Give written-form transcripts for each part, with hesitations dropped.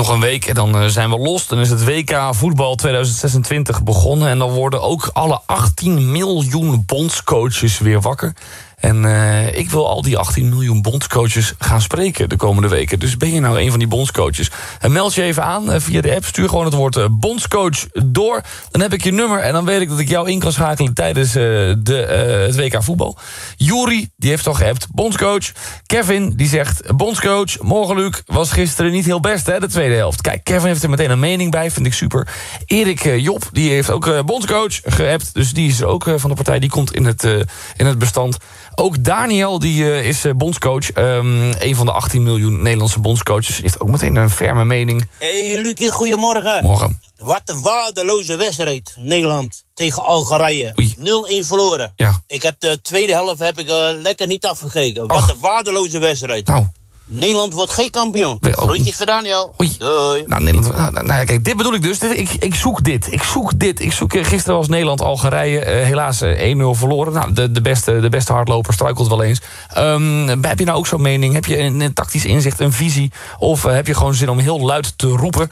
Nog een week en dan zijn we los. Dan is het WK voetbal 2026 begonnen. En dan worden ook alle 18 miljoen bondscoaches weer wakker. En ik wil al die 18 miljoen bondscoaches gaan spreken de komende weken. Dus ben je nou een van die bondscoaches? Meld je even aan via de app. Stuur gewoon het woord bondscoach door. Dan heb ik je nummer en dan weet ik dat ik jou in kan schakelen tijdens het WK voetbal. Juri, die heeft al geappt. Bondscoach. Kevin, die zegt bondscoach. Morgen, Luc, was gisteren niet heel best, hè, de tweede helft. Kijk, Kevin heeft er meteen een mening bij. Vind ik super. Erik Job, die heeft ook bondscoach geappt. Dus die is ook van de partij. Die komt in het bestand. Ook Daniel, die is bondscoach. Een van de 18 miljoen Nederlandse bondscoaches. Heeft ook meteen een ferme mening. Hey Lucie, goedemorgen. Morgen. Wat een waardeloze wedstrijd. Nederland tegen Algerije. 0-1 verloren. Ja. Ik heb de tweede helft lekker niet afgekeken. Wat een waardeloze wedstrijd. Nou. Nederland wordt geen kampioen. Groetjes voor Daniel. Oei. Doei. Nou, Nederland, kijk, dit bedoel ik dus. Ik zoek dit. Gisteren was Nederland-Algerije. Helaas 1-0 verloren. Nou, de beste hardloper struikelt wel eens. Heb je nou ook zo'n mening? Heb je een tactisch inzicht, een visie? Of heb je gewoon zin om heel luid te roepen?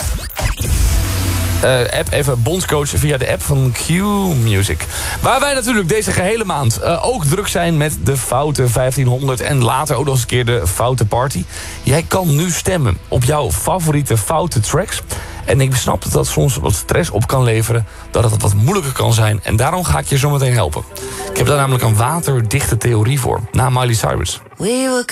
App even bondscoach via de app van Q-Music. Waar wij natuurlijk deze gehele maand ook druk zijn met de Foute 1500... en later ook nog eens een keer de Foute Party. Jij kan nu stemmen op jouw favoriete foute tracks. En ik snap dat soms wat stress op kan leveren, dat het wat moeilijker kan zijn. En daarom ga ik je zo meteen helpen. Ik heb daar namelijk een waterdichte theorie voor, na Miley Cyrus.